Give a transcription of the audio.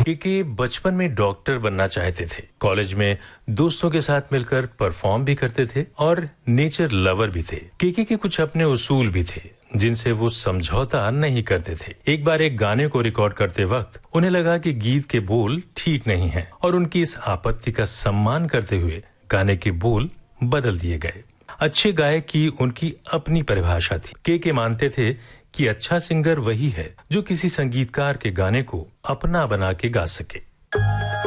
के बचपन में डॉक्टर बनना चाहते थे। कॉलेज में दोस्तों के साथ मिलकर परफॉर्म भी करते थे और नेचर लवर भी थे। के कुछ अपने उसूल भी थे जिनसे वो समझौता नहीं करते थे। एक बार एक गाने को रिकॉर्ड करते वक्त उन्हें लगा कि गीत के बोल ठीक नहीं हैं और उनकी इस आपत्ति का सम्मान करते हुए गाने के बोल बदल दिए गए। अच्छे गायक की उनकी अपनी परिभाषा थी। के मानते थे कि अच्छा सिंगर वही है जो किसी संगीतकार के गाने को अपना बना के गा सके।